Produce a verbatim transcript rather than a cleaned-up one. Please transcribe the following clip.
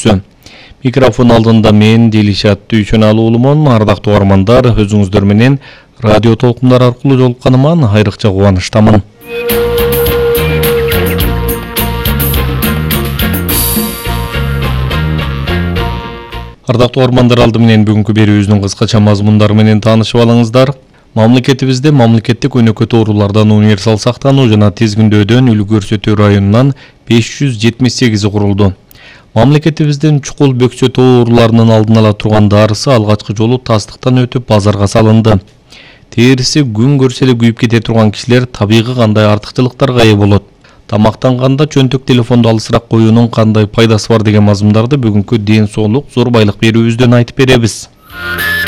көрсө. Микрофон алдында мен Делишат Түйшөналы уулумун. Ардактуу угармандар, өзүңүздөр менен радио толкундар аркылуу жолукканыма айрыкча кубанычтамын. Ардактуу угармандар, алды менен бүгүнкү берүүбүздүн кыскача мазмундары менен таанышып алыңыздар. Мамлекетибизде мамлекеттик өнөкөт оорулардан универсал сактануу жана тизгиндөөдөн үлгү көрсөтүү районунан беш жүз жетимиш сегизи курулду. Мамлекетибиздин чукул бөксөт ооруларынын алдын ала турган дарысы алгачкы жолу тастыктан өтүп базарга салынды. Териси күн көрсө эле күйүп кете турган кишилер табигый кандай артыкчылыктарга ээ болот? Тамактанганда чөнтөк телефонду алысыраак коюунун кандай пайдасы бар деген мазмундарды бүгүнкү ден соолук зор байлык берүүбүздөн айтып беребиз.